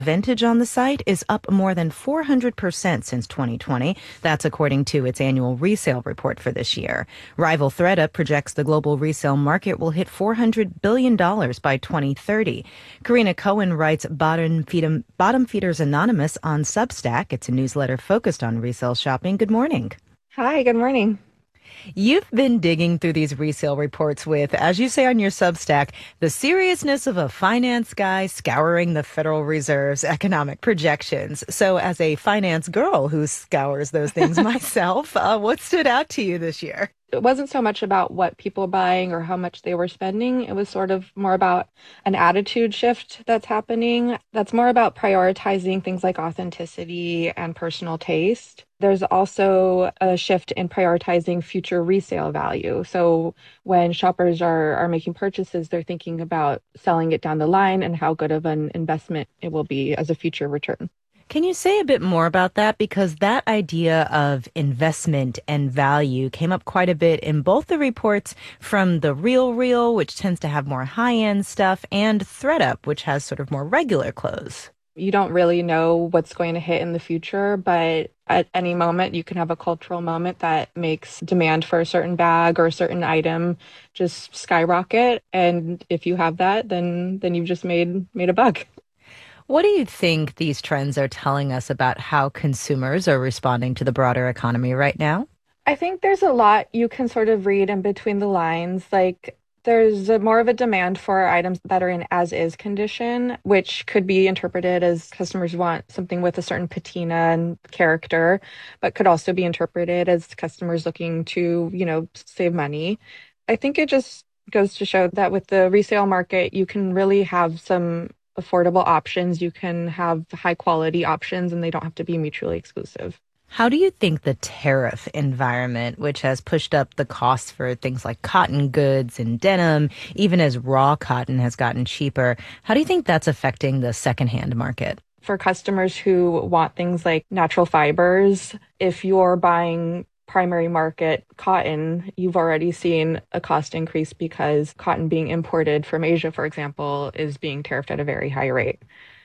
Vintage on the site is up more than 400% since 2020. That's according to its annual resale report for this year. Rival ThredUp projects the global resale market will hit $400 billion by 2030. Karina Cohen writes Bottom Feeders Anonymous on Substack. It's a newsletter focused on resale shopping. Good morning. Hi, good morning. You've been digging through these resale reports with, as you say on your Substack, the seriousness of a finance guy scouring the Federal Reserve's economic projections. So as a finance girl who scours those things myself, what stood out to you this year? It wasn't so much about what people were buying or how much they were spending. It was sort of more about an attitude shift that's happening. That's more about prioritizing things like authenticity and personal taste. There's also a shift in prioritizing future resale value. So when shoppers are making purchases, they're thinking about selling it down the line and how good of an investment it will be as a future return. Can you say a bit more about that? Because that idea of investment and value came up quite a bit in both the reports from The RealReal, which tends to have more high-end stuff, and ThredUp, which has sort of more regular clothes. You don't really know what's going to hit in the future, but at any moment you can have a cultural moment that makes demand for a certain bag or a certain item just skyrocket. And if you have that, then you've just made a buck. What do you think these trends are telling us about how consumers are responding to the broader economy right now? I think there's a lot you can sort of read in between the lines. Like there's more of a demand for items that are in as-is condition, which could be interpreted as customers want something with a certain patina and character, but could also be interpreted as customers looking to, save money. I think it just goes to show that with the resale market, you can really have some affordable options. You can have high quality options and they don't have to be mutually exclusive. How do you think the tariff environment, which has pushed up the costs for things like cotton goods and denim, even as raw cotton has gotten cheaper, how do you think that's affecting the secondhand market? For customers who want things like natural fibers, if you're buying primary market cotton, you've already seen a cost increase because cotton being imported from Asia, for example, is being tariffed at a very high rate.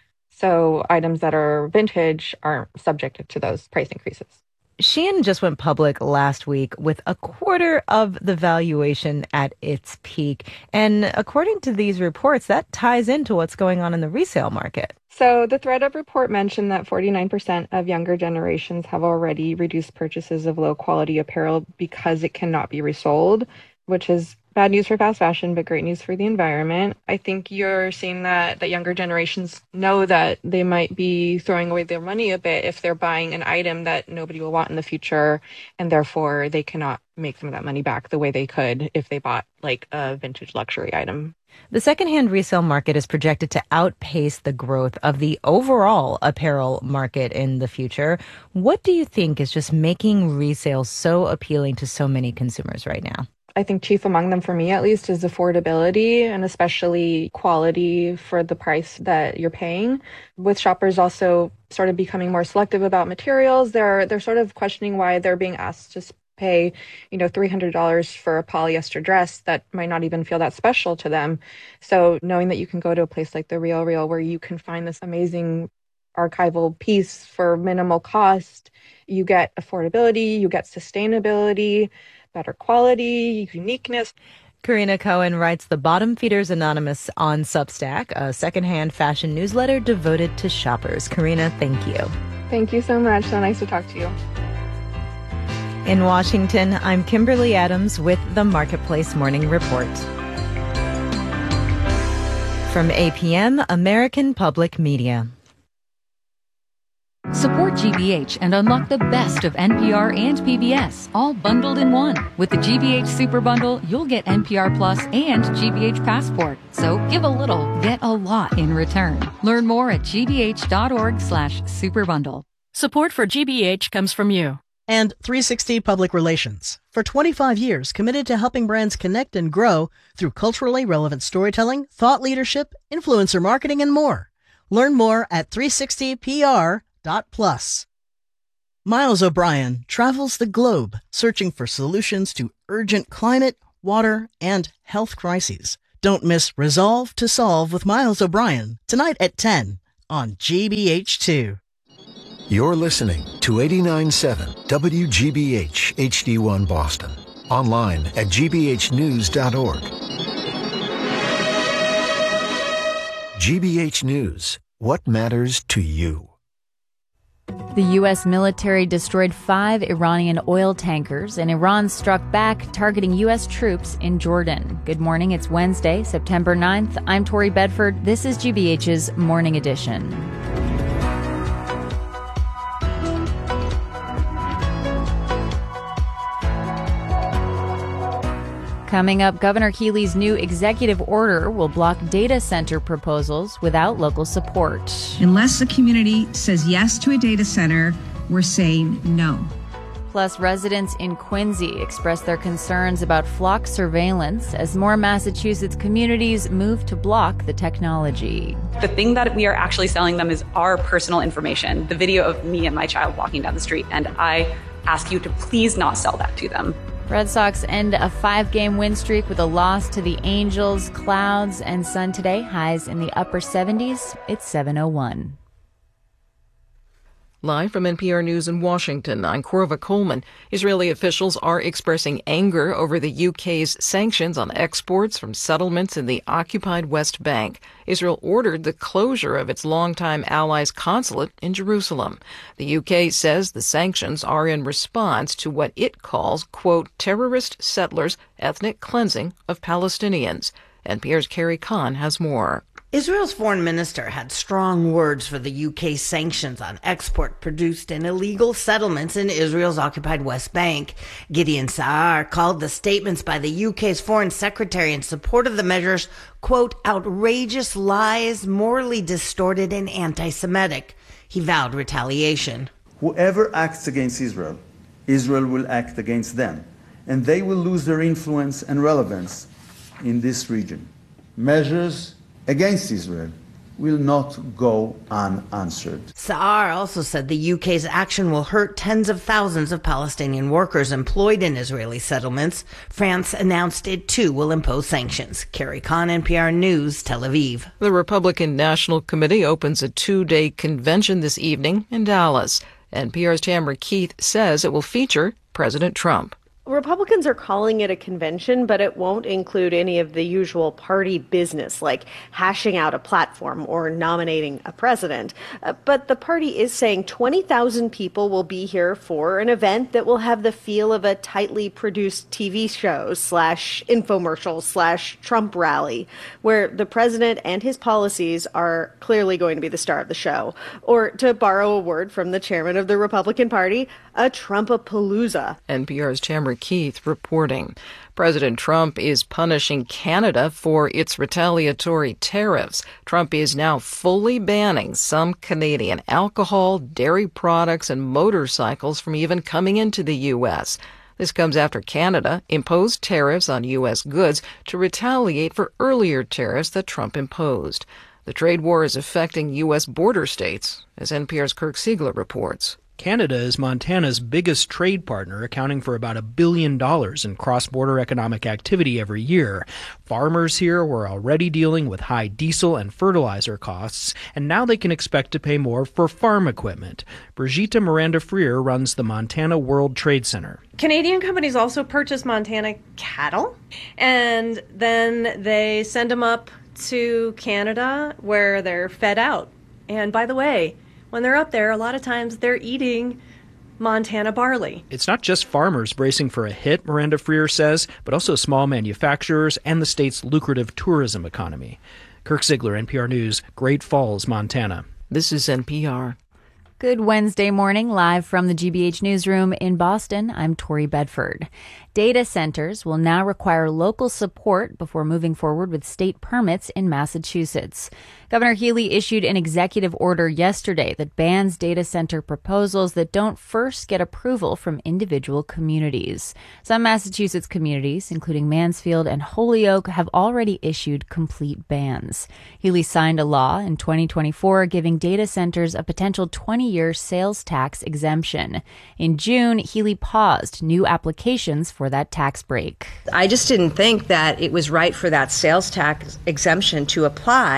So items that are vintage aren't subjected to those price increases. Shein just went public last week with a quarter of the valuation at its peak. And according to these reports, that ties into what's going on in the resale market. So the ThredUp report mentioned that 49% of younger generations have already reduced purchases of low quality apparel because it cannot be resold, which is bad news for fast fashion, but great news for the environment. I think you're seeing that younger generations know that they might be throwing away their money a bit if they're buying an item that nobody will want in the future, and therefore they cannot make some of that money back the way they could if they bought like a vintage luxury item. The secondhand resale market is projected to outpace the growth of the overall apparel market in the future. What do you think is just making resale so appealing to so many consumers right now? I think chief among them, for me at least, is affordability and especially quality for the price that you're paying. With shoppers also sort of becoming more selective about materials, they're sort of questioning why they're being asked to pay, $300 for a polyester dress that might not even feel that special to them. So knowing that you can go to a place like The RealReal where you can find this amazing archival piece for minimal cost, you get affordability, you get sustainability, better quality, uniqueness. Karina Cohen writes the Bottom Feeders Anonymous on Substack, a secondhand fashion newsletter devoted to shoppers. Karina, thank you. Thank you so much. So nice to talk to you. In Washington, I'm Kimberly Adams with the Marketplace Morning Report. From APM, American Public Media. Support GBH and unlock the best of NPR and PBS, all bundled in one. With the GBH Super Bundle, you'll get NPR Plus and GBH Passport. So give a little, get a lot in return. Learn more at gbh.org/superbundle. Support for GBH comes from you. And 360 Public Relations. For 25 years, committed to helping brands connect and grow through culturally relevant storytelling, thought leadership, influencer marketing, and more. Learn more at 360PR.plus. Miles O'Brien travels the globe searching for solutions to urgent climate, water, and health crises. Don't miss Resolve to Solve with Miles O'Brien tonight at 10 on GBH2. You're listening to 89.7 WGBH HD1 Boston. Online at gbhnews.org. GBH News. What matters to you? The U.S. military destroyed 5 Iranian oil tankers, and Iran struck back, targeting U.S. troops in Jordan. Good morning. It's Wednesday, September 9th. I'm Tori Bedford. This is GBH's Morning Edition. Coming up, Governor Healey's new executive order will block data center proposals without local support. Unless the community says yes to a data center, we're saying no. Plus, residents in Quincy express their concerns about flock surveillance as more Massachusetts communities move to block the technology. The thing that we are actually selling them is our personal information, the video of me and my child walking down the street, and I ask you to please not sell that to them. Red Sox end a 5-game win streak with a loss to the Angels. Clouds and sun today, highs in the upper 70s. It's 7:01. Live from NPR News in Washington, I'm Corva Coleman. Israeli officials are expressing anger over the UK's sanctions on exports from settlements in the occupied West Bank. Israel ordered the closure of its longtime ally's consulate in Jerusalem. The UK says the sanctions are in response to what it calls, quote, terrorist settlers' ethnic cleansing of Palestinians. NPR's Carrie Kahn has more. Israel's foreign minister had strong words for the UK's sanctions on export produced in illegal settlements in Israel's occupied West Bank. Gideon Saar called the statements by the UK's foreign secretary in support of the measures, quote, outrageous lies, morally distorted and anti-Semitic. He vowed retaliation. Whoever acts against Israel, Israel will act against them, and they will lose their influence and relevance in this region. Measures against Israel will not go unanswered. Saar also said the UK's action will hurt tens of thousands of Palestinian workers employed in Israeli settlements. France announced it too will impose sanctions. Carrie Kahn, NPR News, Tel Aviv. The Republican National Committee opens a 2-day convention this evening in Dallas. NPR's Tamara Keith says it will feature President Trump. Republicans are calling it a convention, but it won't include any of the usual party business like hashing out a platform or nominating a president. But the party is saying 20,000 people will be here for an event that will have the feel of a tightly produced TV show / infomercial / Trump rally, where the president and his policies are clearly going to be the star of the show. Or to borrow a word from the chairman of the Republican Party, a Trumpapalooza. NPR's Tamara Keith reporting. President Trump is punishing Canada for its retaliatory tariffs. Trump is now fully banning some Canadian alcohol, dairy products, and motorcycles from even coming into the U.S. This comes after Canada imposed tariffs on U.S. goods to retaliate for earlier tariffs that Trump imposed. The trade war is affecting U.S. border states, as NPR's Kirk Siegler reports. Canada is Montana's biggest trade partner, accounting for about $1 billion in cross-border economic activity every year. Farmers here were already dealing with high diesel and fertilizer costs, and now they can expect to pay more for farm equipment. Brigitte Miranda-Freer runs the Montana World Trade Center. Canadian companies also purchase Montana cattle, and then they send them up to Canada where they're fed out. And by the way, when they're up there, a lot of times they're eating Montana barley. It's not just farmers bracing for a hit, Miranda-Freer says, but also small manufacturers and the state's lucrative tourism economy. Kirk Siegler, NPR News, Great Falls, Montana. This is NPR. Good Wednesday morning, live from the GBH newsroom in Boston. I'm Tori Bedford. Data centers will now require local support before moving forward with state permits in Massachusetts. Governor Healey issued an executive order yesterday that bans data center proposals that don't first get approval from individual communities. Some Massachusetts communities, including Mansfield and Holyoke, have already issued complete bans. Healey signed a law in 2024 giving data centers a potential 20-year sales tax exemption. In June, Healey paused new applications for that tax break. I just didn't think that it was right for that sales tax exemption to apply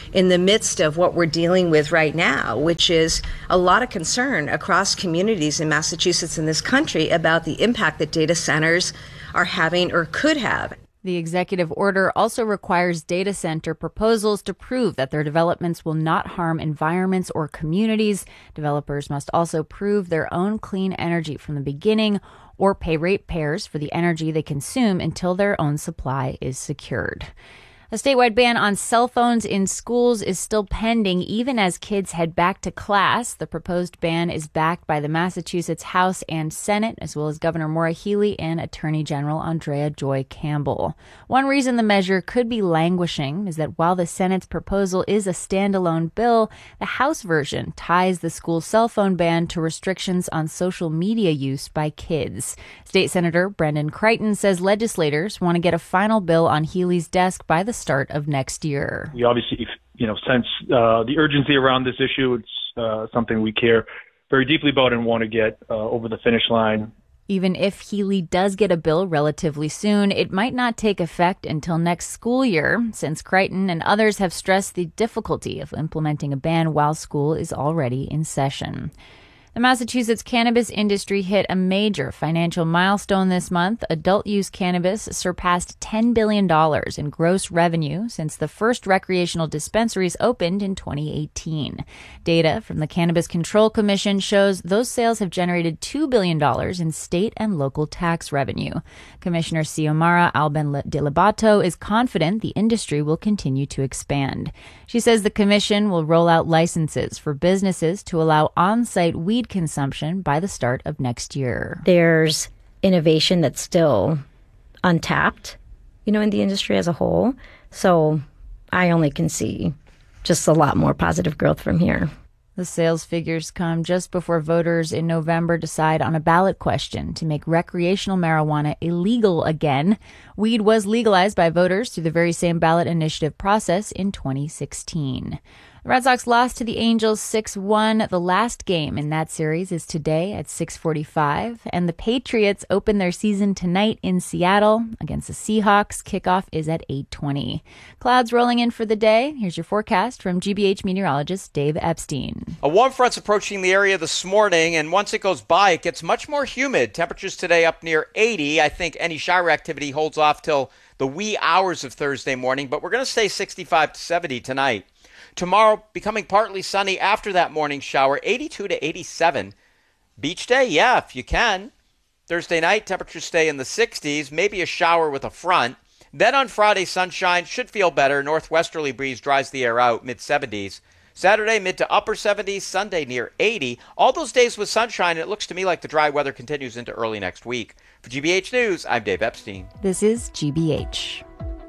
in the midst of what we're dealing with right now, which is a lot of concern across communities in Massachusetts and this country about the impact that data centers are having or could have. The executive order also requires data center proposals to prove that their developments will not harm environments or communities. Developers must also prove their own clean energy from the beginning or pay ratepayers for the energy they consume until their own supply is secured. A statewide ban on cell phones in schools is still pending even as kids head back to class. The proposed ban is backed by the Massachusetts House and Senate, as well as Governor Maura Healey and Attorney General Andrea Joy Campbell. One reason the measure could be languishing is that while the Senate's proposal is a standalone bill, the House version ties the school cell phone ban to restrictions on social media use by kids. State Senator Brendan Crichton says legislators want to get a final bill on Healey's desk by the start of next year. We obviously, sense the urgency around this issue. It's something we care very deeply about and want to get over the finish line. Even if Healey does get a bill relatively soon, it might not take effect until next school year, since Crichton and others have stressed the difficulty of implementing a ban while school is already in session. The Massachusetts cannabis industry hit a major financial milestone this month. Adult-use cannabis surpassed $10 billion in gross revenue since the first recreational dispensaries opened in 2018. Data from the Cannabis Control Commission shows those sales have generated $2 billion in state and local tax revenue. Commissioner Xiomara Alben-Dilibato is confident the industry will continue to expand. She says the commission will roll out licenses for businesses to allow on-site weed consumption by the start of next year. There's innovation that's still untapped, in the industry as a whole. So I only can see just a lot more positive growth from here. The sales figures come just before voters in November decide on a ballot question to make recreational marijuana illegal again. Weed was legalized by voters through the very same ballot initiative process in 2016. The Red Sox lost to the Angels 6-1. The last game in that series is today at 6:45. And the Patriots open their season tonight in Seattle against the Seahawks. Kickoff is at 8:20. Clouds rolling in for the day. Here's your forecast from GBH meteorologist Dave Epstein. A warm front's approaching the area this morning, and once it goes by, it gets much more humid. Temperatures today up near 80. I think any shower activity holds off till the wee hours of Thursday morning, but we're going to stay 65 to 70 tonight. Tomorrow, becoming partly sunny after that morning shower, 82 to 87. Beach day, yeah, if you can. Thursday night, temperatures stay in the 60s, maybe a shower with a front. Then on Friday, sunshine, should feel better. Northwesterly breeze dries the air out, mid-70s. Saturday, mid to upper 70s. Sunday, near 80. All those days with sunshine, it looks to me like the dry weather continues into early next week. For GBH News, I'm Dave Epstein. This is GBH.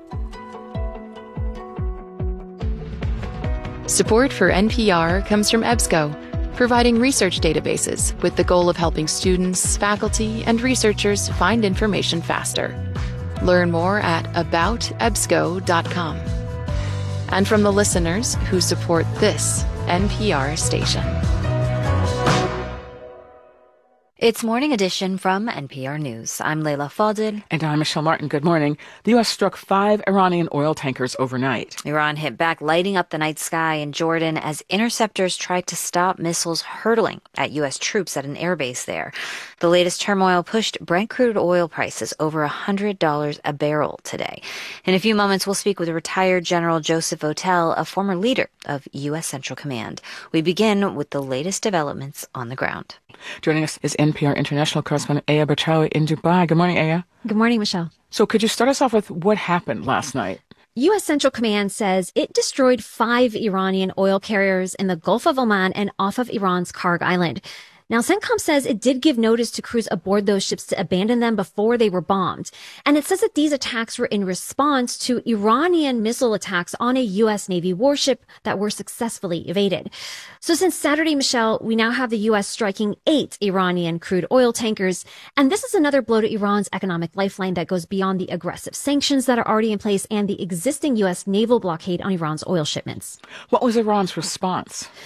Support for NPR comes from EBSCO, providing research databases with the goal of helping students, faculty, and researchers find information faster. Learn more at aboutebsco.com. And from the listeners who support this NPR station. It's Morning Edition from NPR News. I'm Leila Fadel. And I'm Michelle Martin. Good morning. The U.S. struck 5 Iranian oil tankers overnight. Iran hit back, lighting up the night sky in Jordan as interceptors tried to stop missiles hurtling at U.S. troops at an airbase there. The latest turmoil pushed Brent crude oil prices over $100 a barrel today. In a few moments, we'll speak with retired General Joseph Votel, a former leader of U.S. Central Command. We begin with the latest developments on the ground. Joining us is NPR international correspondent Aya Bertraoui in Dubai. Good morning, Aya. Good morning, Michelle. So could you start us off with what happened last night? U.S. Central Command says it destroyed 5 Iranian oil carriers in the Gulf of Oman and off of Iran's Karg Island. Now, CENTCOM says it did give notice to crews aboard those ships to abandon them before they were bombed. And it says that these attacks were in response to Iranian missile attacks on a U.S. Navy warship that were successfully evaded. So since Saturday, Michelle, we now have the U.S. striking 8 Iranian crude oil tankers. And this is another blow to Iran's economic lifeline that goes beyond the aggressive sanctions that are already in place and the existing U.S. naval blockade on Iran's oil shipments. What was Iran's response?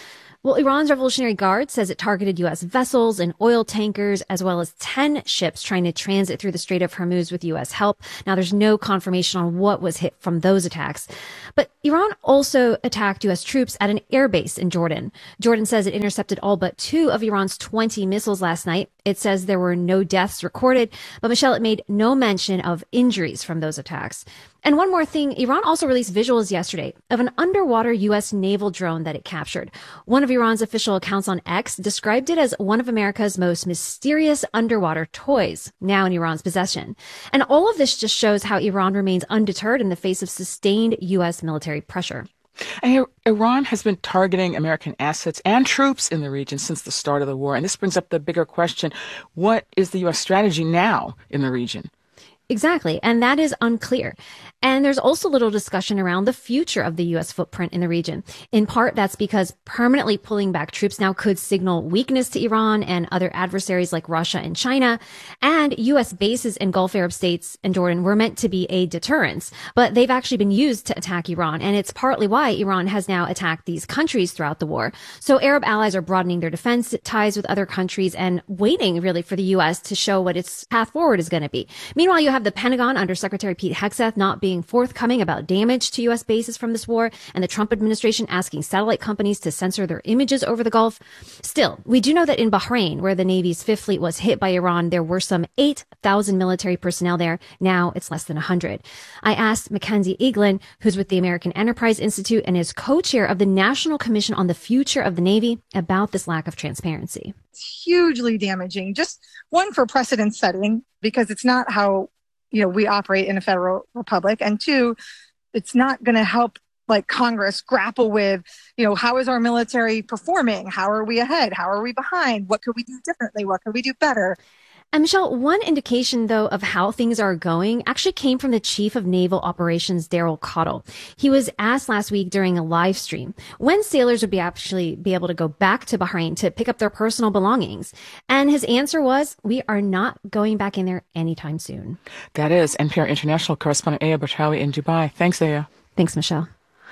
Well, Iran's Revolutionary Guard says it targeted U.S. vessels and oil tankers, as well as 10 ships trying to transit through the Strait of Hormuz with U.S. help. Now, there's no confirmation on what was hit from those attacks. But Iran also attacked U.S. troops at an air base in Jordan. Jordan says it intercepted all but 2 of Iran's 20 missiles last night. It says there were no deaths recorded, but Michelle, it made no mention of injuries from those attacks. And one more thing, Iran also released visuals yesterday of an underwater U.S. naval drone that it captured. One of Iran's official accounts on X described it as one of America's most mysterious underwater toys, now in Iran's possession. And all of this just shows how Iran remains undeterred in the face of sustained U.S. military pressure. And Iran has been targeting American assets and troops in the region since the start of the war. And this brings up the bigger question, what is the U.S. strategy now in the region? Exactly. And that is unclear. And there's also little discussion around the future of the U.S. footprint in the region. In part, that's because permanently pulling back troops now could signal weakness to Iran and other adversaries like Russia and China. And U.S. bases in Gulf Arab states and Jordan were meant to be a deterrence, but they've actually been used to attack Iran. And it's partly why Iran has now attacked these countries throughout the war. So Arab allies are broadening their defense ties with other countries and waiting really for the U.S. to show what its path forward is going to be. Meanwhile, you have the Pentagon under Secretary Pete Hegseth not being forthcoming about damage to U.S. bases from this war, and the Trump administration asking satellite companies to censor their images over the Gulf. Still, we do know that in Bahrain, where the Navy's Fifth Fleet was hit by Iran, there were some 8,000 military personnel there. Now it's less than 100. I asked Mackenzie Eaglin, who's with the American Enterprise Institute and is co-chair of the National Commission on the Future of the Navy, about this lack of transparency. It's hugely damaging. Just one, for precedent setting, because it's not how we operate in a federal republic. And 2, it's not going to help Congress grapple with, how is our military performing? How are we ahead? How are we behind? What could we do differently? What could we do better? And Michelle, one indication, though, of how things are going actually came from the Chief of Naval Operations, Daryl Cottle. He was asked last week during a live stream when sailors would be able to go back to Bahrain to pick up their personal belongings. And his answer was, we are not going back in there anytime soon. That is NPR International correspondent Aya Bachawi in Dubai. Thanks, Aya. Thanks, Michelle.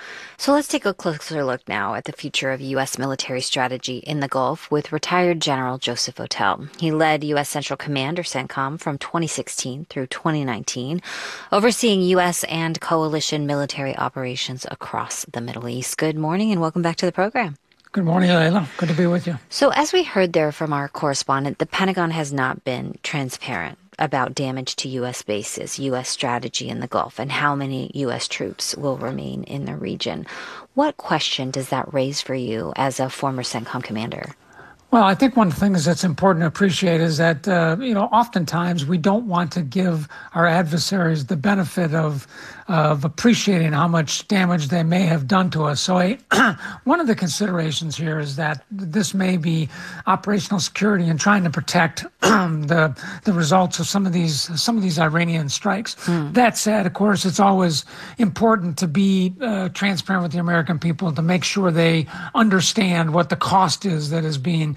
So let's take a closer look now at the future of U.S. military strategy in the Gulf with retired General Joseph Votel. He led U.S. Central Command, or CENTCOM, from 2016 through 2019, overseeing U.S. and coalition military operations across the Middle East. Good morning and welcome back to the program. Good morning, Layla. Good to be with you. So as we heard there from our correspondent, the Pentagon has not been transparent about damage to U.S. bases, U.S. strategy in the Gulf, and how many U.S. troops will remain in the region. What question does that raise for you as a former CENTCOM commander? Well, I think one of the things that's important to appreciate is that, oftentimes we don't want to give our adversaries the benefit of appreciating how much damage they may have done to us. So one of the considerations here is that this may be operational security and trying to protect the results of some of these Iranian strikes. That said, of course, it's always important to be transparent with the American people to make sure they understand what the cost is that is being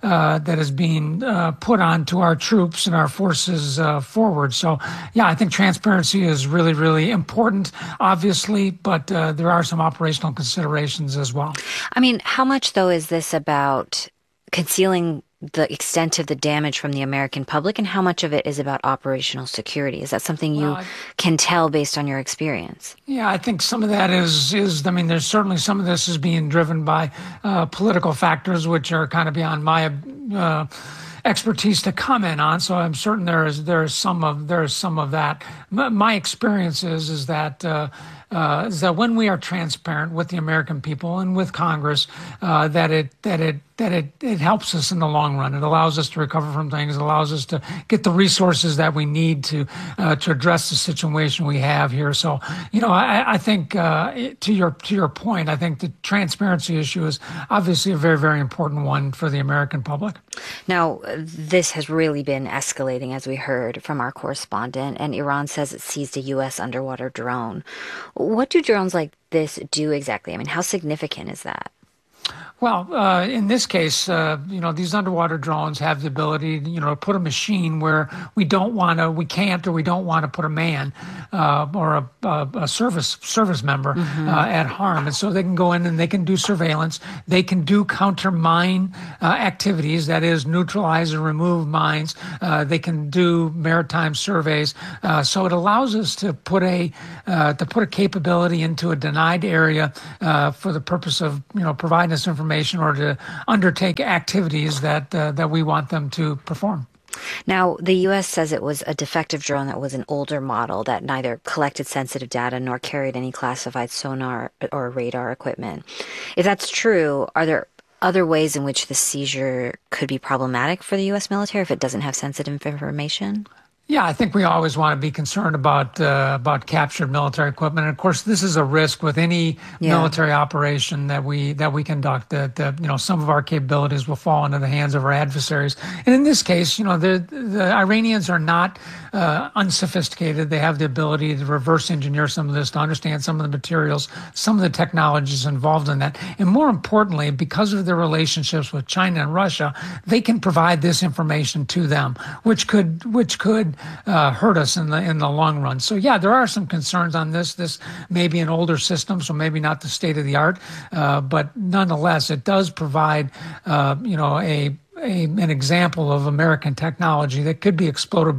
put onto our troops and our forces forward. So, yeah, I think transparency is really, really important, obviously, but there are some operational considerations as well. I mean, how much, though, is this about concealing the extent of the damage from the American public, and how much of it is about operational security? Is that something you can tell based on your experience? Yeah, I think some of that is there's certainly some of this is being driven by political factors, which are kind of beyond my expertise to comment on. So I'm certain there is some of that. My experience is that when we are transparent with the American people and with Congress, that it helps us in the long run. It allows us to recover from things. It allows us to get the resources that we need to address the situation we have here. So, I think to your point, I think the transparency issue is obviously a very, very important one for the American public. Now, this has really been escalating, as we heard from our correspondent, and Iran says it seized a U.S. underwater drone. What do drones like this do exactly? I mean, how significant is that? Well, in this case, these underwater drones have the ability, to put a machine where we don't want to put a man or a service member at harm. And so they can go in and they can do surveillance. They can do counter mine activities, that is, neutralize or remove mines. They can do maritime surveys. So it allows us to put a capability into a denied area for the purpose of providing us information or to undertake activities that we want them to perform. Now, the U.S. says it was a defective drone that was an older model that neither collected sensitive data nor carried any classified sonar or radar equipment. If that's true, are there other ways in which the seizure could be problematic for the U.S. military if it doesn't have sensitive information? Yeah, I think we always want to be concerned about captured military equipment. And of course, this is a risk with any military operation that we conduct. That some of our capabilities will fall into the hands of our adversaries. And in this case, the Iranians are not unsophisticated. They have the ability to reverse engineer some of this, to understand some of the materials, some of the technologies involved in that. And more importantly, because of their relationships with China and Russia, they can provide this information to them, which could hurt us in the long run. So yeah, there are some concerns on this. This may be an older system, so maybe not the state of the art, but nonetheless, it does provide an example of American technology that could be exploited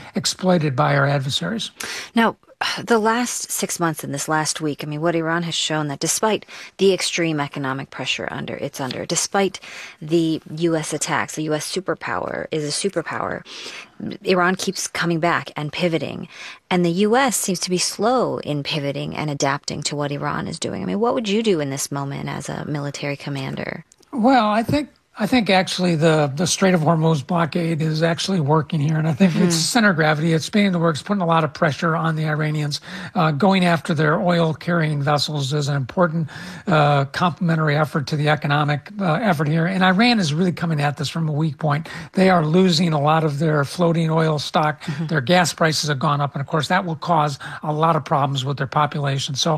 by our adversaries. Now, the last 6 months and this last week, what Iran has shown that despite the extreme economic pressure it's under, despite the U.S. attacks, the U.S. superpower is a superpower, Iran keeps coming back and pivoting. And the U.S. seems to be slow in pivoting and adapting to what Iran is doing. What would you do in this moment as a military commander? Well, I think actually the Strait of Hormuz blockade is actually working here. And I think it's center of gravity. It's spinning the works, putting a lot of pressure on the Iranians. Going after their oil-carrying vessels is an important complementary effort to the economic effort here. And Iran is really coming at this from a weak point. They are losing a lot of their floating oil stock. Their gas prices have gone up. And, of course, that will cause a lot of problems with their population. So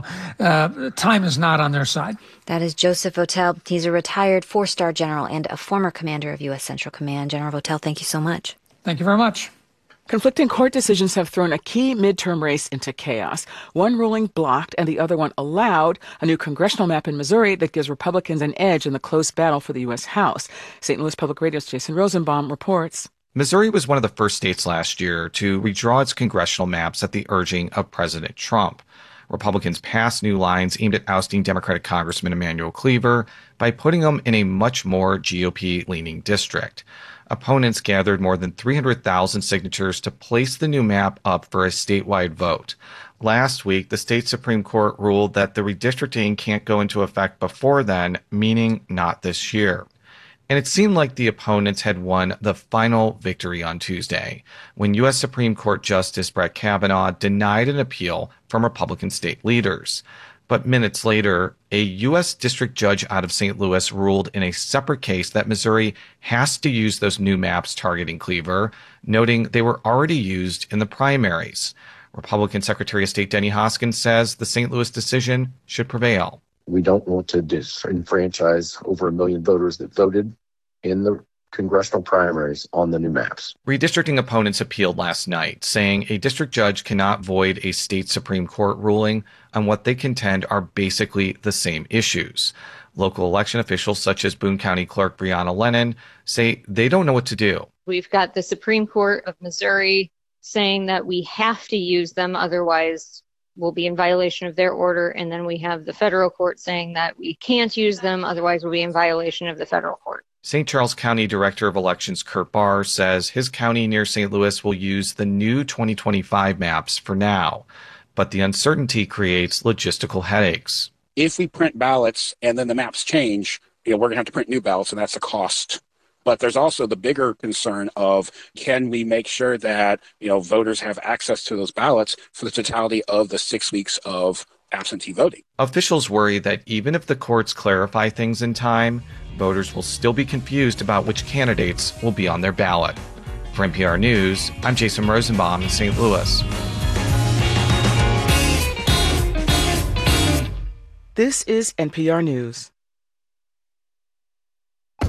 time is not on their side. That is Joseph Votel. He's a retired 4-star general and a former commander of U.S. Central Command. General Votel, thank you so much. Thank you very much. Conflicting court decisions have thrown a key midterm race into chaos. One ruling blocked and the other one allowed a new congressional map in Missouri that gives Republicans an edge in the close battle for the U.S. House. St. Louis Public Radio's Jason Rosenbaum reports. Missouri was one of the first states last year to redraw its congressional maps at the urging of President Trump. Republicans passed new lines aimed at ousting Democratic Congressman Emanuel Cleaver by putting him in a much more GOP-leaning district. Opponents gathered more than 300,000 signatures to place the new map up for a statewide vote. Last week, the state Supreme Court ruled that the redistricting can't go into effect before then, meaning not this year. And it seemed like the opponents had won the final victory on Tuesday, when U.S. Supreme Court Justice Brett Kavanaugh denied an appeal from Republican state leaders. But minutes later, a U.S. district judge out of St. Louis ruled in a separate case that Missouri has to use those new maps targeting Cleaver, noting they were already used in the primaries. Republican Secretary of State Denny Hoskins says the St. Louis decision should prevail. We don't want to disenfranchise over 1 million voters that voted in the congressional primaries on the new maps. Redistricting opponents appealed last night, saying a district judge cannot void a state Supreme Court ruling on what they contend are basically the same issues. Local election officials such as Boone County Clerk Breonna Lennon say they don't know what to do. We've got the Supreme Court of Missouri saying that we have to use them, otherwise we'll be in violation of their order. And then we have the federal court saying that we can't use them, otherwise we'll be in violation of the federal court. St. Charles County Director of Elections Kurt Barr says his county near St. Louis will use the new 2025 maps for now, but the uncertainty creates logistical headaches. If we print ballots and then the maps change, we're going to have to print new ballots, and that's a cost. But there's also the bigger concern of, can we make sure that, voters have access to those ballots for the totality of the 6 weeks of absentee voting? Officials worry that even if the courts clarify things in time, voters will still be confused about which candidates will be on their ballot. For NPR News, I'm Jason Rosenbaum in St. Louis. This is NPR News.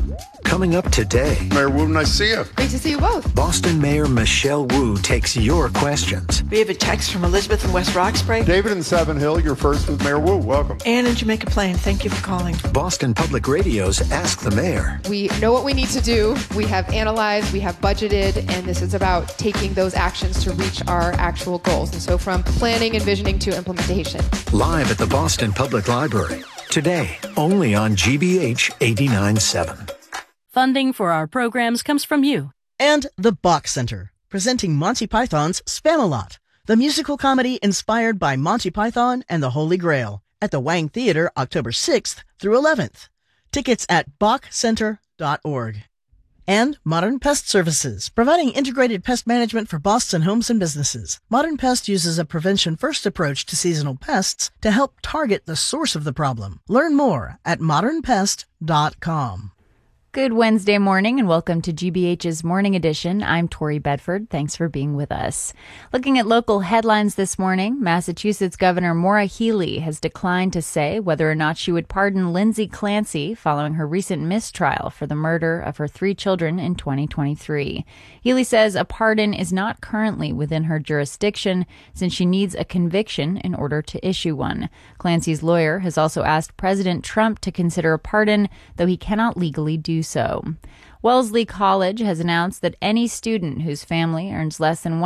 Coming up today. Mayor Wu, nice to see you. Great to see you both. Boston Mayor Michelle Wu takes your questions. We have a text from Elizabeth in West Roxbury. David in Savin Hill, you're first with Mayor Wu. Welcome. Anne in Jamaica Plain, thank you for calling. Boston Public Radio's Ask the Mayor. We know what we need to do. We have analyzed, we have budgeted, and this is about taking those actions to reach our actual goals. And so from planning and visioning to implementation. Live at the Boston Public Library. Today, only on GBH 89.7. Funding for our programs comes from you. And the Bach Center, presenting Monty Python's Spamalot, the musical comedy inspired by Monty Python and the Holy Grail, at the Wang Theater October 6th through 11th. Tickets at bachcenter.org. And Modern Pest Services, providing integrated pest management for Boston homes and businesses. Modern Pest uses a prevention-first approach to seasonal pests to help target the source of the problem. Learn more at modernpest.com. Good Wednesday morning and welcome to GBH's Morning Edition. I'm Tori Bedford. Thanks for being with us. Looking at local headlines this morning, Massachusetts Governor Maura Healey has declined to say whether or not she would pardon Lindsay Clancy following her recent mistrial for the murder of her 3 children in 2023. Healey says a pardon is not currently within her jurisdiction since she needs a conviction in order to issue one. Clancy's lawyer has also asked President Trump to consider a pardon, though he cannot legally do so. Wellesley College has announced that any student whose family earns less than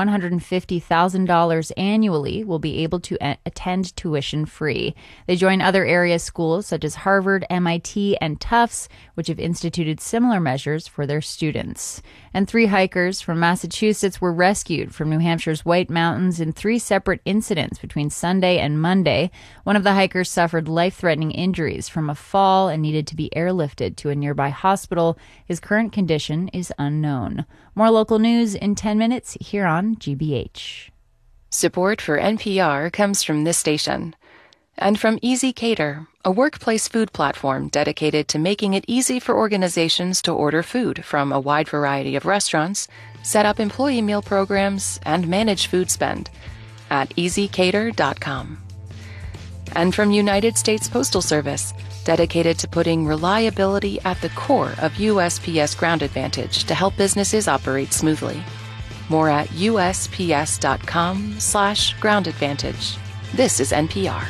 $150,000 annually will be able to attend tuition free. They join other area schools such as Harvard, MIT, and Tufts, which have instituted similar measures for their students. And 3 hikers from Massachusetts were rescued from New Hampshire's White Mountains in 3 separate incidents between Sunday and Monday. One of the hikers suffered life-threatening injuries from a fall and needed to be airlifted to a nearby hospital. His current condition is unknown. More local news in 10 minutes here on GBH. Support for NPR comes from this station and from Easy Cater, a workplace food platform dedicated to making it easy for organizations to order food from a wide variety of restaurants, set up employee meal programs, and manage food spend at easycater.com. And from United States Postal Service, dedicated to putting reliability at the core of USPS Ground Advantage to help businesses operate smoothly. More at USPS.com/Ground Advantage. This is NPR.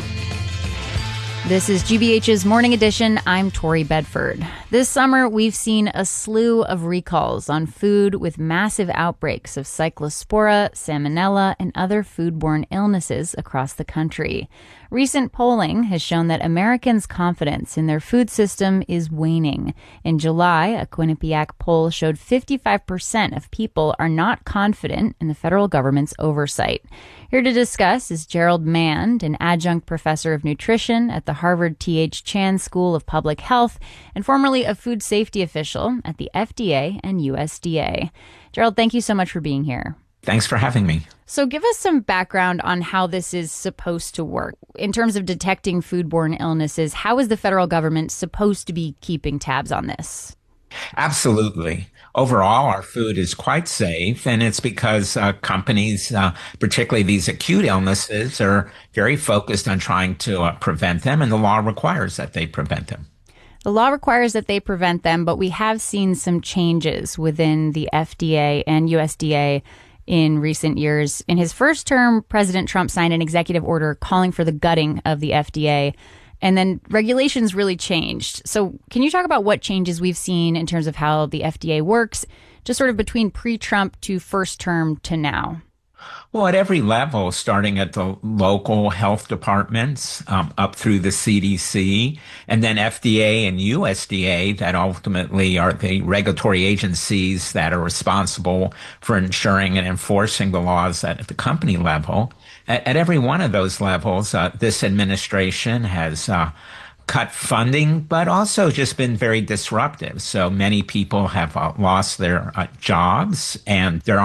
This is GBH's Morning Edition. I'm Tori Bedford. This summer, we've seen a slew of recalls on food with massive outbreaks of Cyclospora, Salmonella, and other foodborne illnesses across the country. Recent polling has shown that Americans' confidence in their food system is waning. In July, a Quinnipiac poll showed 55% of people are not confident in the federal government's oversight. Here to discuss is Gerald Mand, an adjunct professor of nutrition at the Harvard T.H. Chan School of Public Health and formerly a food safety official at the FDA and USDA. Gerald, thank you so much for being here. Thanks for having me. So give us some background on how this is supposed to work. In terms of detecting foodborne illnesses, how is the federal government supposed to be keeping tabs on this? Absolutely. Overall, our food is quite safe, and it's because companies, particularly these acute illnesses, are very focused on trying to prevent them, and the law requires that they prevent them. The law requires that they prevent them, but we have seen some changes within the FDA and USDA in recent years. In his first term, President Trump signed an executive order calling for the gutting of the FDA, and then regulations really changed. So can you talk about what changes we've seen in terms of how the FDA works, just sort of between pre-Trump to first term to now? Well, at every level, starting at the local health departments, up through the CDC, and then FDA and USDA, that ultimately are the regulatory agencies that are responsible for ensuring and enforcing the laws at the company level. At every one of those levels, this administration has cut funding, but also just been very disruptive. So many people have lost their jobs, and there aren't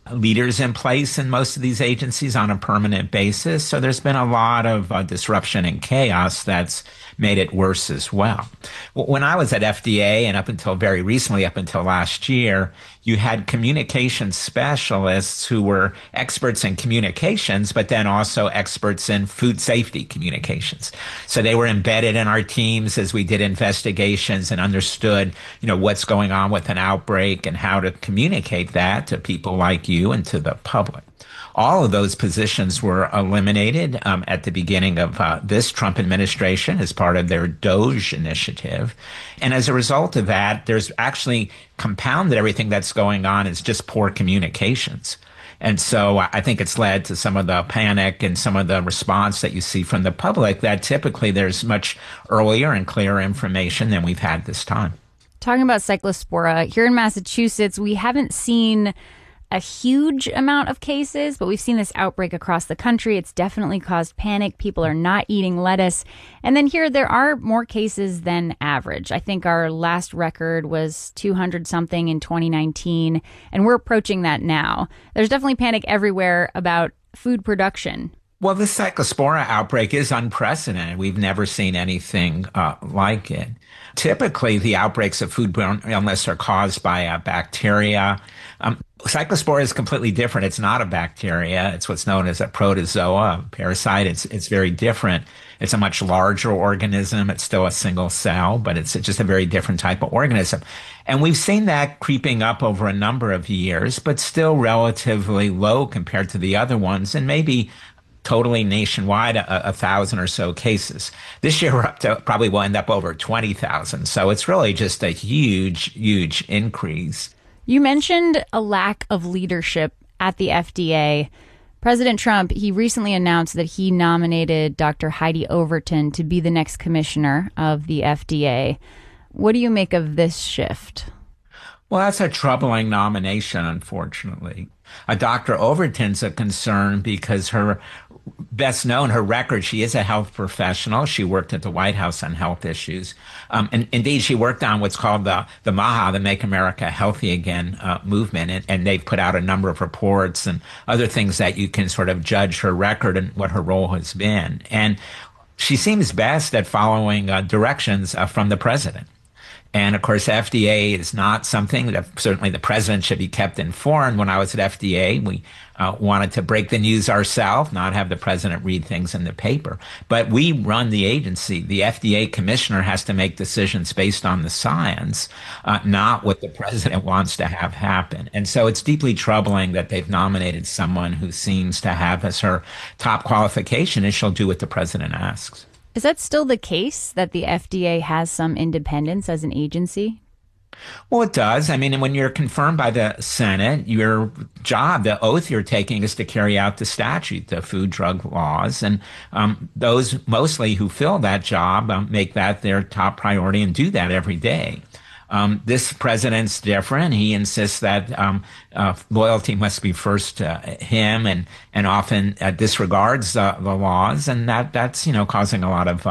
leaders in place in most of these agencies on a permanent basis. So there's been a lot of disruption and chaos that's made it worse as well. When I was at FDA and up until very recently, up until last year, you had communication specialists who were experts in communications, but then also experts in food safety communications. So they were embedded in our teams as we did investigations and understood, what's going on with an outbreak and how to communicate that to people like you and to the public. All of those positions were eliminated at the beginning of this Trump administration as part of their DOGE initiative. And as a result of that, there's actually compounded everything that's going on is just poor communications. And so I think it's led to some of the panic and some of the response that you see from the public that typically there's much earlier and clearer information than we've had this time. Talking about Cyclospora, here in Massachusetts, we haven't seen a huge amount of cases, but we've seen this outbreak across the country. It's definitely caused panic. People are not eating lettuce. And then here, there are more cases than average. I think our last record was 200 something in 2019, and we're approaching that now. There's definitely panic everywhere about food production. Well, the Cyclospora outbreak is unprecedented. We've never seen anything like it. Typically, the outbreaks of foodborne illness are caused by a bacteria. Cyclospora is completely different. It's not a bacteria. It's what's known as a protozoa, a parasite. It's very different. It's a much larger organism. It's still a single cell, but it's just a very different type of organism. And we've seen that creeping up over a number of years, but still relatively low compared to the other ones, and maybe totally nationwide, 1,000 or so cases. This year, we're up to probably will end up over 20,000. So it's really just a huge, huge increase. You mentioned a lack of leadership at the FDA. President Trump, he recently announced that he nominated Dr. Heidi Overton to be the next commissioner of the FDA. What do you make of this shift? Well, that's a troubling nomination, unfortunately. Dr. Overton's a concern because her best known, her record, she is a health professional. She worked at the White House on health issues. And indeed, she worked on what's called the MAHA, the Make America Healthy Again movement. And they've put out a number of reports and other things that you can sort of judge her record and what her role has been. And she seems best at following directions from the president. And of course, FDA is not something that certainly the president should be kept informed. When I was at FDA, we wanted to break the news ourselves, not have the president read things in the paper. But we run the agency. The FDA commissioner has to make decisions based on the science, not what the president wants to have happen. And so it's deeply troubling that they've nominated someone who seems to have as her top qualification is she'll do what the president asks. Is that still the case, that the FDA has some independence as an agency? Well, it does. I mean, when you're confirmed by the Senate, your job, the oath you're taking is to carry out the statute, the food drug laws. And those mostly who fill that job make that their top priority and do that every day. This president's different. He insists that loyalty must be first to him and often disregards the laws. And that's causing a lot of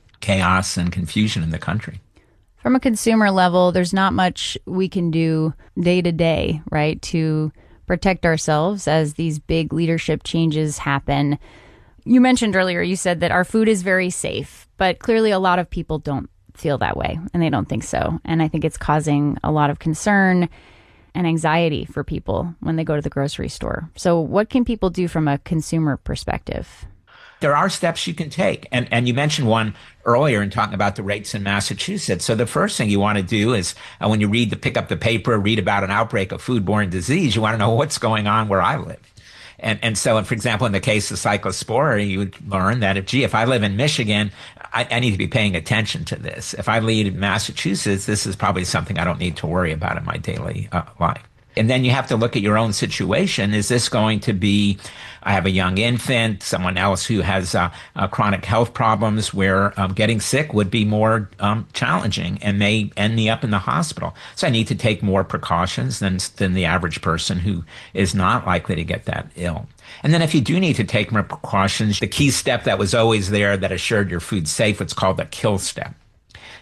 chaos and confusion in the country. From a consumer level, there's not much we can do day to day, right, to protect ourselves as these big leadership changes happen. You mentioned earlier, you said that our food is very safe, but clearly a lot of people don't feel that way, and they don't think so. And I think it's causing a lot of concern and anxiety for people when they go to the grocery store. So what can people do from a consumer perspective? There are steps you can take. And you mentioned one earlier in talking about the rates in Massachusetts. So the first thing you want to do is when you pick up the paper, read about an outbreak of foodborne disease, you want to know what's going on where I live. And so, for example, in the case of Cyclospora, you would learn that if I live in Michigan, I need to be paying attention to this. If I live in Massachusetts, this is probably something I don't need to worry about in my daily life. And then you have to look at your own situation. Is this going to be, I have a young infant, someone else who has chronic health problems where getting sick would be more challenging and may end me up in the hospital. So I need to take more precautions than the average person who is not likely to get that ill. And then if you do need to take more precautions, the key step that was always there that assured your food safe, it's called the kill step.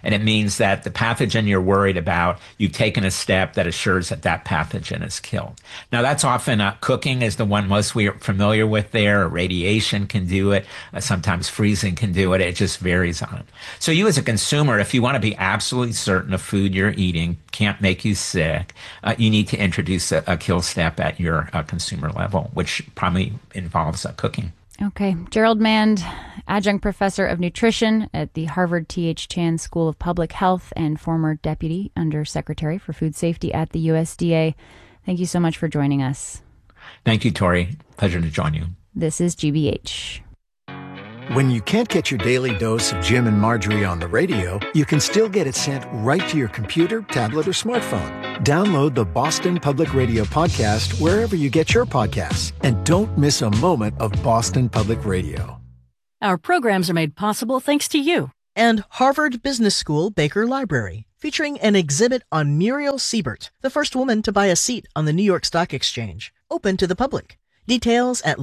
And it means that the pathogen you're worried about, you've taken a step that assures that that pathogen is killed. Now, that's often cooking is the one most we're familiar with there. Radiation can do it. Sometimes freezing can do it. It just varies on it. So you as a consumer, if you want to be absolutely certain the food you're eating can't make you sick, you need to introduce a kill step at your consumer level, which probably involves cooking. Okay. Gerald Mand, adjunct professor of nutrition at the Harvard T.H. Chan School of Public Health and former deputy undersecretary for food safety at the USDA. Thank you so much for joining us. Thank you, Tori. Pleasure to join you. This is GBH. When you can't get your daily dose of Jim and Marjorie on the radio, you can still get it sent right to your computer, tablet, or smartphone. Download the Boston Public Radio podcast wherever you get your podcasts. And don't miss a moment of Boston Public Radio. Our programs are made possible thanks to you. And Harvard Business School Baker Library, featuring an exhibit on Muriel Siebert, the first woman to buy a seat on the New York Stock Exchange, open to the public. Details at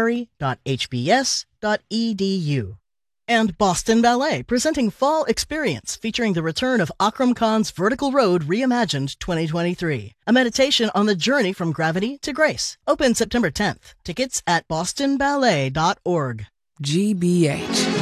library.hbs.edu. And Boston Ballet, presenting Fall Experience, featuring the return of Akram Khan's Vertical Road Reimagined 2023. A meditation on the journey from gravity to grace. Open September 10th. Tickets at bostonballet.org. GBH.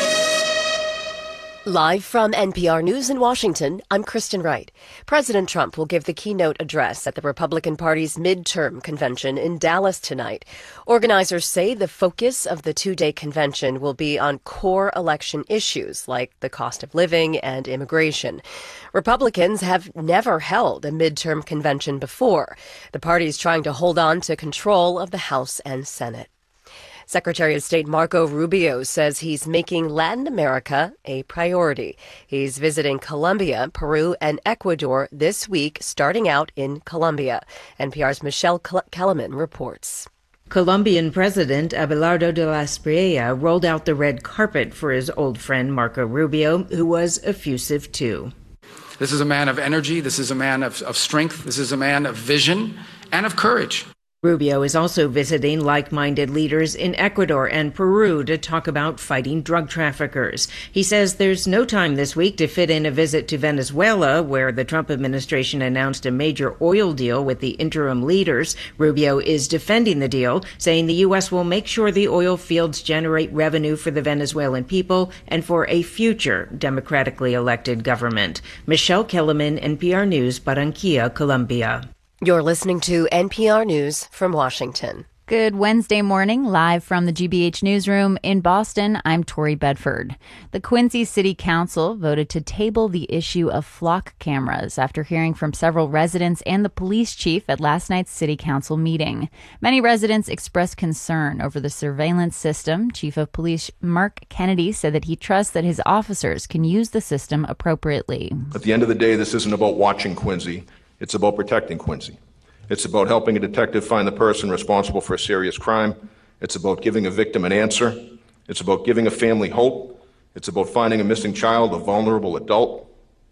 Live from NPR News in Washington, I'm Kristen Wright. President Trump will give the keynote address at the Republican Party's midterm convention in Dallas tonight. Organizers say the focus of the two-day convention will be on core election issues like the cost of living and immigration. Republicans have never held a midterm convention before. The party's trying to hold on to control of the House and Senate. Secretary of State Marco Rubio says he's making Latin America a priority. He's visiting Colombia, Peru, and Ecuador this week, starting out in Colombia. NPR's Michelle Kellerman reports. Colombian President Abelardo de la Espriella rolled out the red carpet for his old friend Marco Rubio, who was effusive too. This is a man of energy. This is a man of strength. This is a man of vision and of courage. Rubio is also visiting like-minded leaders in Ecuador and Peru to talk about fighting drug traffickers. He says there's no time this week to fit in a visit to Venezuela, where the Trump administration announced a major oil deal with the interim leaders. Rubio is defending the deal, saying the U.S. will make sure the oil fields generate revenue for the Venezuelan people and for a future democratically elected government. Michelle Kellerman, NPR News, Barranquilla, Colombia. You're listening to NPR News from Washington. Good Wednesday morning, live from the GBH newsroom in Boston. I'm Tori Bedford. The Quincy City Council voted to table the issue of flock cameras after hearing from several residents and the police chief at last night's city council meeting. Many residents expressed concern over the surveillance system. Chief of Police Mark Kennedy said that he trusts that his officers can use the system appropriately. At the end of the day, this isn't about watching Quincy. It's about protecting Quincy. It's about helping a detective find the person responsible for a serious crime. It's about giving a victim an answer. It's about giving a family hope. It's about finding a missing child, a vulnerable adult.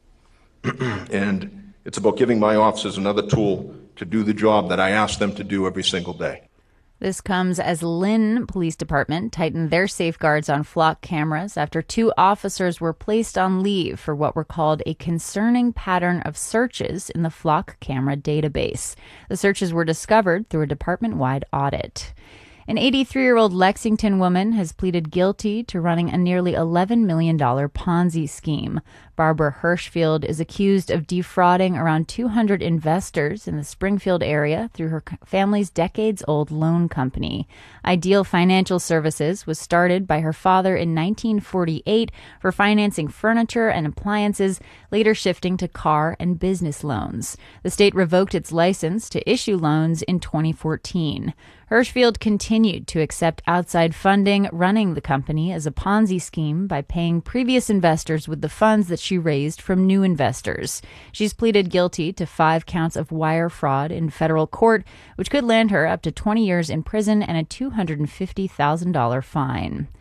And it's about giving my officers another tool to do the job that I ask them to do every single day. This comes as Lynn Police Department tightened their safeguards on flock cameras after 2 officers were placed on leave for what were called a concerning pattern of searches in the flock camera database. The searches were discovered through a department-wide audit. An 83-year-old Lexington woman has pleaded guilty to running a nearly $11 million Ponzi scheme. Barbara Hirschfield is accused of defrauding around 200 investors in the Springfield area through her family's decades-old loan company. Ideal Financial Services was started by her father in 1948 for financing furniture and appliances, later shifting to car and business loans. The state revoked its license to issue loans in 2014. Hirschfield continued to accept outside funding, running the company as a Ponzi scheme by paying previous investors with the funds that she raised from new investors. She's pleaded guilty to 5 counts of wire fraud in federal court, which could land her up to 20 years in prison and a $250,000 fine.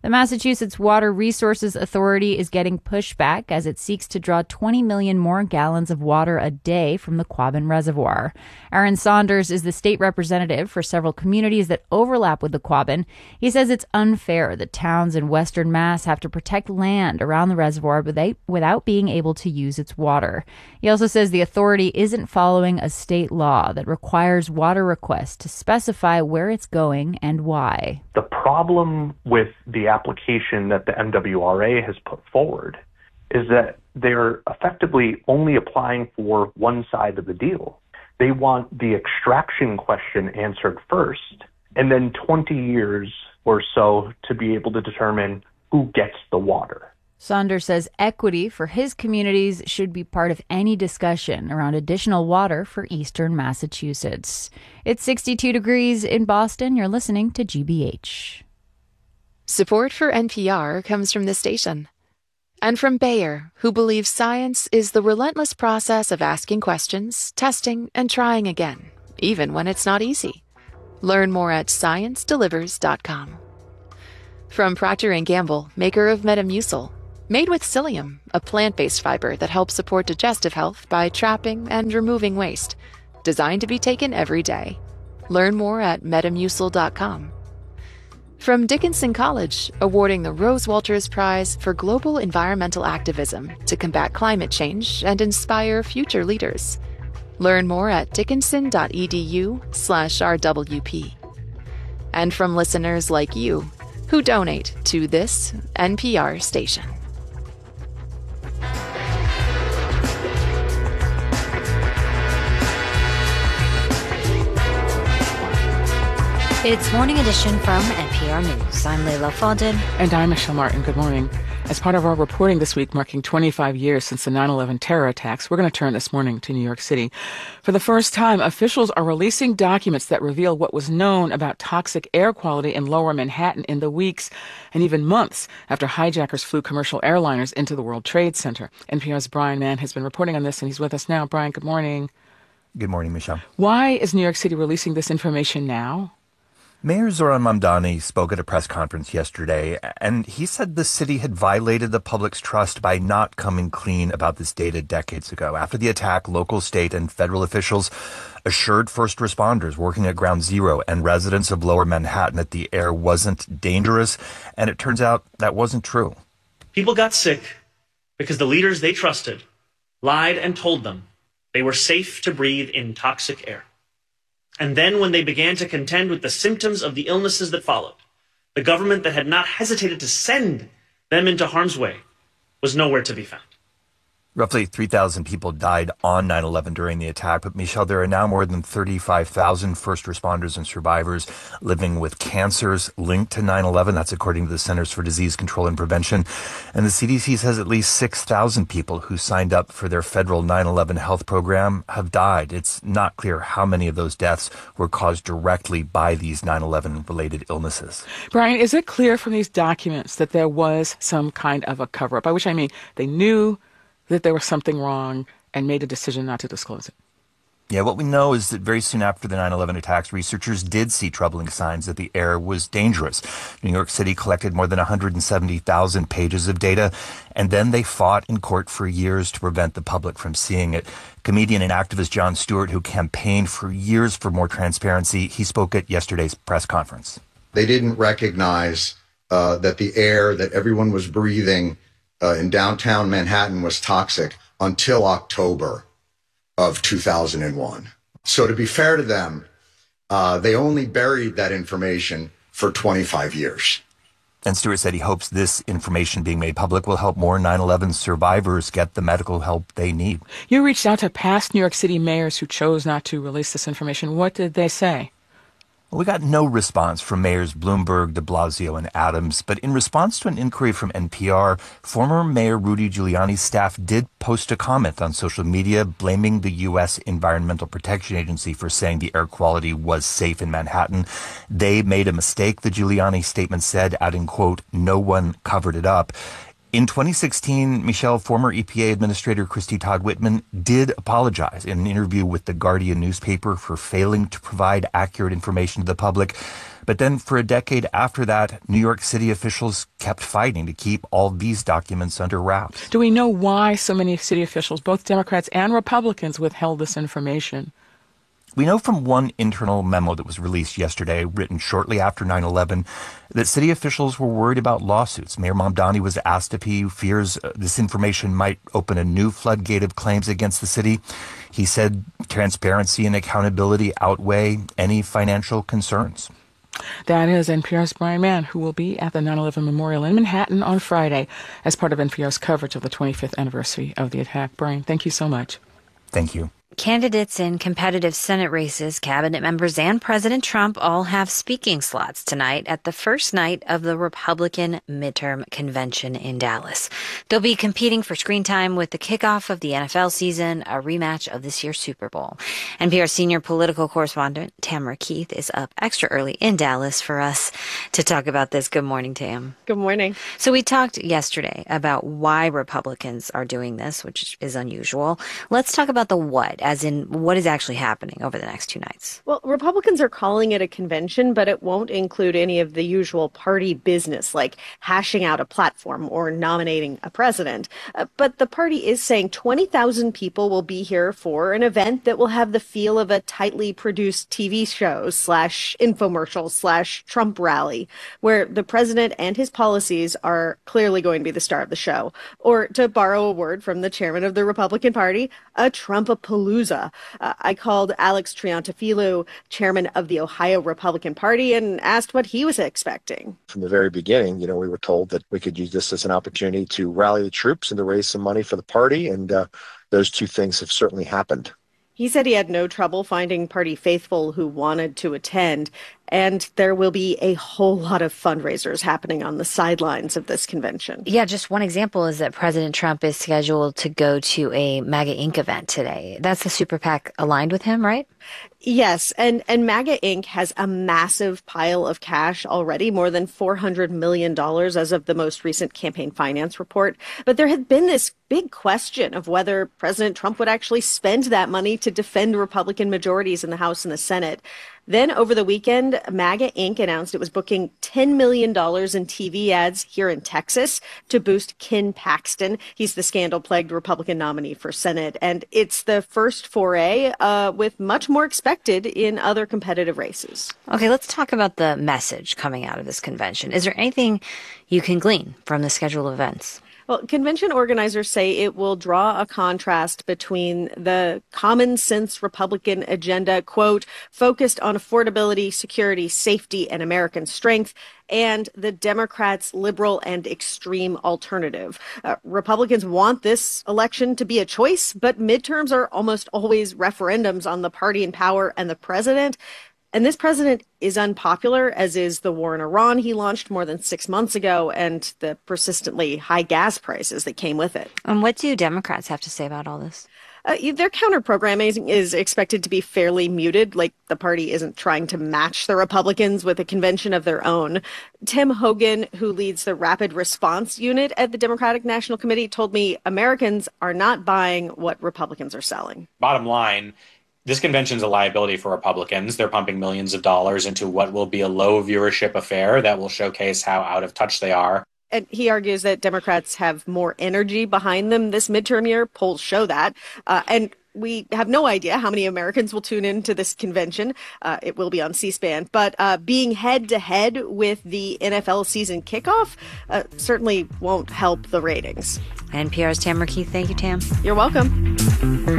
The Massachusetts Water Resources Authority is getting pushback as it seeks to draw 20 million more gallons of water a day from the Quabbin Reservoir. Aaron Saunders is the state representative for several communities that overlap with the Quabbin. He says it's unfair that towns in Western Mass have to protect land around the reservoir without being able to use its water. He also says the authority isn't following a state law that requires water requests to specify where it's going and why. The problem with the application that the MWRA has put forward is that they're effectively only applying for one side of the deal. They want the extraction question answered first, and then 20 years or so to be able to determine who gets the water. Saunders says equity for his communities should be part of any discussion around additional water for eastern Massachusetts. It's 62 degrees in Boston. You're listening to GBH. Support for NPR comes from this station. And from Bayer, who believes science is the relentless process of asking questions, testing, and trying again, even when it's not easy. Learn more at ScienceDelivers.com. From Procter & Gamble, maker of Metamucil, made with psyllium, a plant-based fiber that helps support digestive health by trapping and removing waste. Designed to be taken every day. Learn more at Metamucil.com. From Dickinson College, awarding the Rose Walters Prize for Global Environmental Activism to combat climate change and inspire future leaders. Learn more at dickinson.edu/RWP. And from listeners like you who donate to this NPR station. It's Morning Edition from NPR News. I'm Leila Fadel. And I'm Michelle Martin. Good morning. As part of our reporting this week, marking 25 years since the 9/11 terror attacks, we're going to turn this morning to New York City. For the first time, officials are releasing documents that reveal what was known about toxic air quality in lower Manhattan in the weeks and even months after hijackers flew commercial airliners into the World Trade Center. NPR's Brian Mann has been reporting on this, and he's with us now. Brian, good morning. Good morning, Michelle. Why is New York City releasing this information now? Mayor Zohran Mamdani spoke at a press conference yesterday, and he said the city had violated the public's trust by not coming clean about this data decades ago. After the attack, local, state, and federal officials assured first responders working at Ground Zero and residents of Lower Manhattan that the air wasn't dangerous, and it turns out that wasn't true. People got sick because the leaders they trusted lied and told them they were safe to breathe in toxic air. And then when they began to contend with the symptoms of the illnesses that followed, the government that had not hesitated to send them into harm's way was nowhere to be found. Roughly 3,000 people died on 9/11 during the attack, but Michelle, there are now more than 35,000 first responders and survivors living with cancers linked to 9/11. That's according to the Centers for Disease Control and Prevention. And the CDC says at least 6,000 people who signed up for their federal 9/11 health program have died. It's not clear how many of those deaths were caused directly by these 9/11 related illnesses. Brian, is it clear from these documents that there was some kind of a cover-up? By which I mean they knew that there was something wrong and made a decision not to disclose it. Yeah, what we know is that very soon after the 9/11 attacks, researchers did see troubling signs that the air was dangerous. New York City collected more than 170,000 pages of data, and then they fought in court for years to prevent the public from seeing it. Comedian and activist Jon Stewart, who campaigned for years for more transparency, he spoke at yesterday's press conference. They didn't recognize that the air that everyone was breathing in downtown Manhattan was toxic until October of 2001. So to be fair to them, they only buried that information for 25 years. And Stewart said he hopes this information being made public will help more 9/11 survivors get the medical help they need. You reached out to past New York City mayors who chose not to release this information. What did they say? We got no response from Mayors Bloomberg, de Blasio, and Adams, but in response to an inquiry from NPR, former Mayor Rudy Giuliani's staff did post a comment on social media blaming the U.S. Environmental Protection Agency for saying the air quality was safe in Manhattan. They made a mistake, the Giuliani statement said, adding, quote, "No one covered it up." In 2016, Michelle, former EPA Administrator Christy Todd Whitman did apologize in an interview with the Guardian newspaper for failing to provide accurate information to the public. But then for a decade after that, New York City officials kept fighting to keep all these documents under wraps. Do we know why so many city officials, both Democrats and Republicans, withheld this information? We know from one internal memo that was released yesterday, written shortly after 9/11, that city officials were worried about lawsuits. Mayor Mamdani was asked if he fears this information might open a new floodgate of claims against the city. He said transparency and accountability outweigh any financial concerns. That is NPR's Brian Mann, who will be at the 9/11 Memorial in Manhattan on Friday as part of NPR's coverage of the 25th anniversary of the attack. Brian, thank you so much. Thank you. Candidates in competitive Senate races, cabinet members, and President Trump all have speaking slots tonight at the first night of the Republican midterm convention in Dallas. They'll be competing for screen time with the kickoff of the NFL season, a rematch of this year's Super Bowl. NPR senior political correspondent Tamara Keith is up extra early in Dallas for us to talk about this. Good morning, Tam. Good morning. So we talked yesterday about why Republicans are doing this, which is unusual. Let's talk about the what, as in what is actually happening over the next two nights. Well, Republicans are calling it a convention, but it won't include any of the usual party business, like hashing out a platform or nominating a president. But the party is saying 20,000 people will be here for an event that will have the feel of a tightly produced TV show / infomercial / Trump rally, where the president and his policies are clearly going to be the star of the show. Or, to borrow a word from the chairman of the Republican Party, a Trumpapalooza. I called Alex Triantafilou, chairman of the Ohio Republican Party, and asked what he was expecting. From the very beginning, we were told that we could use this as an opportunity to rally the troops and to raise some money for the party, and those two things have certainly happened. He said he had no trouble finding party faithful who wanted to attend, and there will be a whole lot of fundraisers happening on the sidelines of this convention. Yeah, just one example is that President Trump is scheduled to go to a MAGA Inc. event today. That's the super PAC aligned with him, right? Yes, and MAGA Inc. has a massive pile of cash already, more than $400 million as of the most recent campaign finance report. But there had been this big question of whether President Trump would actually spend that money to defend Republican majorities in the House and the Senate. Then over the weekend, MAGA Inc. announced it was booking $10 million in TV ads here in Texas to boost Ken Paxton. He's the scandal-plagued Republican nominee for Senate. And it's the first foray with much more expected in other competitive races. Okay, let's talk about the message coming out of this convention. Is there anything you can glean from the scheduled events? Well, convention organizers say it will draw a contrast between the common sense Republican agenda, quote, focused on affordability, security, safety, and American strength, and the Democrats' liberal and extreme alternative. Republicans want this election to be a choice, but midterms are almost always referendums on the party in power and the president. And this president is unpopular, as is the war in Iran he launched more than 6 months ago and the persistently high gas prices that came with it. And what do Democrats have to say about all this? Their counter-programming is expected to be fairly muted, like the party isn't trying to match the Republicans with a convention of their own. Tim Hogan, who leads the Rapid Response Unit at the Democratic National Committee, told me Americans are not buying what Republicans are selling. Bottom line, this convention's a liability for Republicans. They're pumping millions of dollars into what will be a low viewership affair that will showcase how out of touch they are. And he argues that Democrats have more energy behind them this midterm year. Polls show that. And we have no idea how many Americans will tune into this convention. It will be on C-SPAN. But being head-to-head with the NFL season kickoff certainly won't help the ratings. NPR's Tamara Keith. Thank you, Tam. You're welcome.